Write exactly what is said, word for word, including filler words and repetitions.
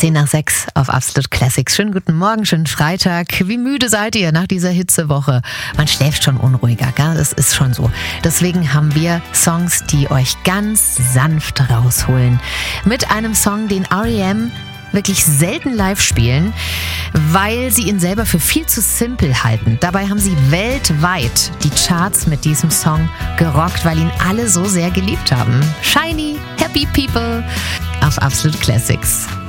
zehn nach sechs auf Absolut Classics. Schönen guten Morgen, schönen Freitag. Wie müde seid ihr nach dieser Hitzewoche? Man schläft schon unruhiger, gell? Das ist schon so. Deswegen haben wir Songs, die euch ganz sanft rausholen. Mit einem Song, den R E M wirklich selten live spielen, weil sie ihn selber für viel zu simpel halten. Dabei haben sie weltweit die Charts mit diesem Song gerockt, weil ihn alle so sehr geliebt haben. Shiny, Happy People auf Absolut Classics.